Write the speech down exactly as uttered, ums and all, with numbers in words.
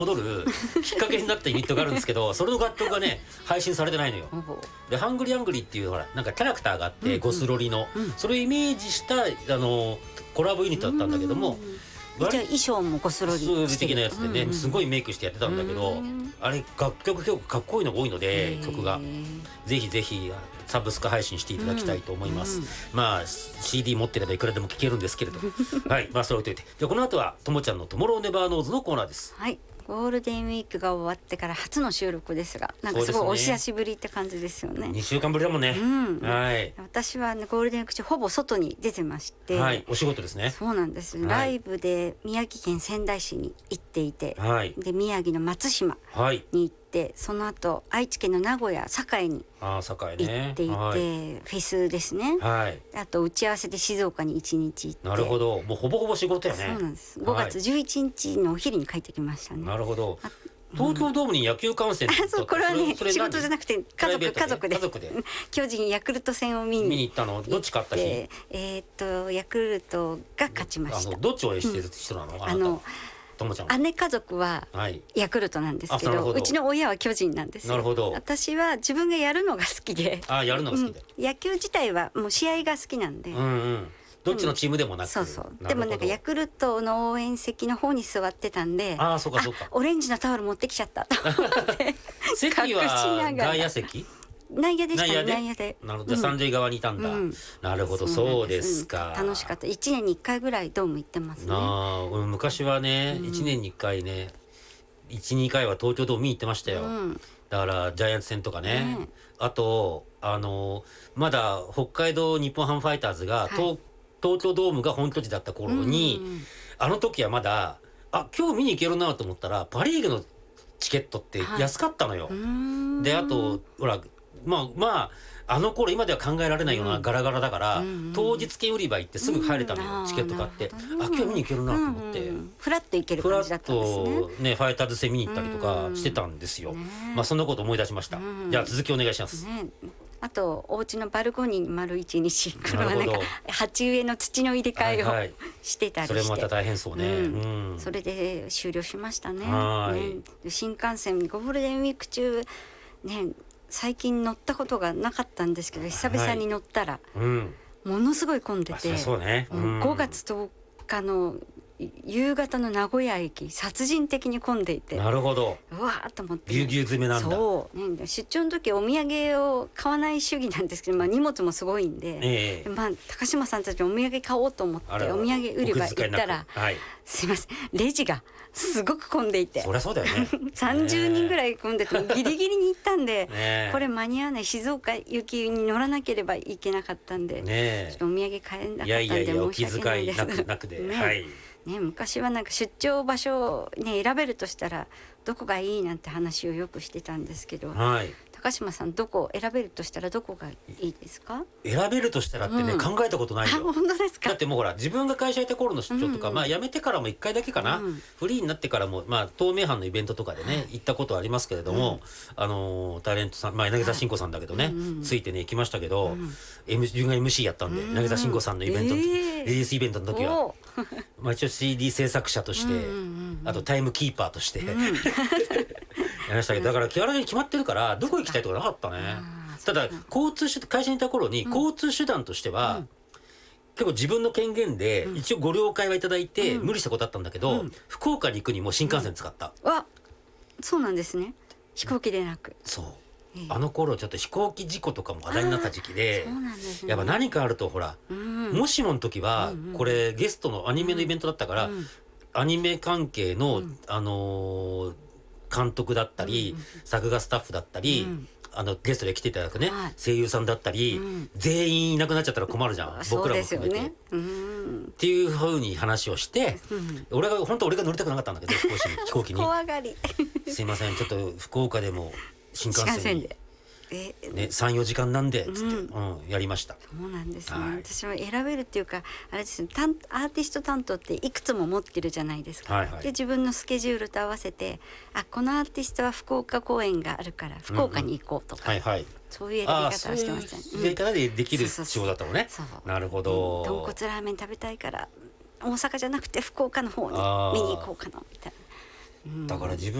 戻るきっかけになったユニットがあるんですけど、それの楽曲がね配信されてないのよ。でハングリーハングリーっていうほらなんかキャラクターがあって、うんうん、ゴスロリの、うん、それをイメージしたあのコラボユニットだったんだけども、 じゃあ衣装もゴスロリ的なやつでね、うんうん、すごいメイクしてやってたんだけど、あれ楽曲結構かっこいいのが多いので、曲がぜひぜひサブスク配信していただきたいと思います、うんうん、まあ シーディー 持ってればいくらでも聴けるんですけれどはい、まあそれを置いといて、でこの後はともちゃんのトモローネバーノーズのコーナーです。 はい、ゴールデンウィークが終わってから初の収録ですが、なんかすごいお久しぶりって感じですよね。 にしゅうかんぶりだもんね、うん、はい。 私は、ね、ゴールデンウィーク中ほぼ外に出てまして、 はい、お仕事ですね。 そうなんです、はい、ライブで宮城県仙台市に行っていて、 はい、 で宮城の松島に行って、はい、その後愛知県の名古屋栄に行っていて、 ね、はい、 フェスですね、 はい、 あと打ち合わせで静岡にいちにち行って。 なるほど、もうほぼほぼ仕事やね。 そうなんです。ごがつじゅういちにちのお昼に帰ってきましたね。 なるほど。東京ドームに野球観戦、 うん、そうこれはね仕事じゃなくて家族家族で家族で巨人ヤクルト戦を見に見に行ったの。どっち勝った日？ えー、っとヤクルトが勝ちました。 あのどっち応援してる人なの？うん、あのともちゃん姉家族はヤクルトなんですけど、はい、どうちの親は巨人なんですよ。 なるほど。 私は自分がやるのが好きで、 あやるのが好きで、 うん、野球自体はもう試合が好きなんで、 うんうん、どっちのチームでもなく、うん、 そうそう。でもなんかヤクルトの応援席の方に座ってたんで、 ああそうかそうか、 オレンジのタオル持ってきちゃったと思って席は外野席？ 内野でしたね。内野で。 なるほど、じゃあ三塁側にいたんだ、うん、なるほど、そうですか、 うん、楽しかった。いちねんにいっかいぐらいドーム行ってますね。 あ昔はね、うん、いちねんにいっかいね いち,に 回は東京ドーム見に行ってましたよ、うん、だからジャイアンツ戦とかね、ね、あとあのまだ北海道日本ハムファイターズが、はい、東, 東京ドームが本拠地だった頃に、うんうん、あの時はまだあ今日見に行けるなと思ったらパ・リーグのチケットって安かったのよ、はい、であとほらまあまああの頃今では考えられないようなガラガラだから、うん、当日券売り場行ってすぐ入れたのよ、うん、チケット買って、うん、あ今日見に行けるなと思って、うんうん、 フラッと行ける感じだったんですね。 フラッとねファイターズ戦見に行ったりとかしてたんですよ、うん、まあそんなこと思い出しました、うん、じゃあ続きお願いします、ね。 あとお家のバルコニーに丸一日これはなんか鉢植えの土の入れ替えを、はいはい、してたりして、 それまた大変そうね、 うんうん、それで終了しましたね。はい、ね新幹線ゴールデンウィーク中ね最近乗ったことがなかったんですけど久々に乗ったら、はいうん、ものすごい混んでて、 そうね、うん、 ごがつとおかの夕方の名古屋駅殺人的に混んでいて、 なるほど、 うわーっと思って、 ぎゅうぎゅう詰めなんだ。 そう、ね、出張の時お土産を買わない主義なんですけど、まあ、荷物もすごいんで、えーまあ、高島さんたちお土産買おうと思ってお土産売り場行ったら、はい、すいませんレジがすごく混んでいて、 そりゃそうだよねさんじゅうにんぐらい混んでてギリギリに行ったんで、ね、これ間に合わない、静岡行きに乗らなければいけなかったんで、ね、ちょっとお土産買えなかったんで、いやいやいや申し訳ないです。 お気遣いなくなくで、 ねはいね、昔はなんか出張場所を、ね、選べるとしたらどこがいいなんて話をよくしてたんですけど、はい、高島さんどこ選べるとしたらどこがいいですか？ 選べるとしたらってね、うん、考えたことないよ。 本当ですか？ だってもうほら自分が会社いた頃の出張とか、うんうん、まあ辞めてからもいっかいだけかな、うん、フリーになってからも、まあ、東名阪のイベントとかでね、はい、行ったことはありますけれども、うん、あのタレントさん、まあ、柳沢慎吾さんだけどね、はいうんうん、ついてね行きましたけど、うん、M 自分が エムシー やったんで、うん、柳沢慎吾さんのイベント、えー、レディースイベントの時はまあ一応 シーディー 制作者として、うんうんうん、あとタイムキーパーとして、うん、やりましたけど、だから気軽に決まってるからどこ行きたいとかなかったね。ただ交通手会社にいた頃に交通手段としては、うん、結構自分の権限で一応ご了解はいただいて、うん、無理したことあったんだけど、うん、福岡に行くにも新幹線使った、 うん、わそうなんですね。飛行機でなく、 そうあの頃ちょっと飛行機事故とかも話題になった時期で、そうなんですね、やっぱ何かあるとほら、うん、もしもの時は、うんうん、これゲストのアニメのイベントだったから、うん、アニメ関係の、うん、あのー、監督だったり、うん、作画スタッフだったり、うん、あのゲストで来ていただくね、はい、声優さんだったり、うん、全員いなくなっちゃったら困るじゃん、僕らも含めて、ね、うんっていうふうに話をして、うん、俺が本当俺が乗りたくなかったんだけど飛行機に飛行機に怖がりすいませんちょっと福岡でも新幹線にでえね、さんよじかんなんでつって、うんうん、やりました。 そうなんですね、はい、私は選べるっていうかあれですね、アーティスト担当っていくつも持ってるじゃないですか、はいはい、で自分のスケジュールと合わせてあこのアーティストは福岡公演があるから福岡に行こうとか、うんうんはいはい、そういう選び方をしてましたね。 そういうやり方でできる仕事だったのね。なるほど、 豚骨ラーメン食べたいから大阪じゃなくて福岡の方に見に行こうかなみたいな。 だから自分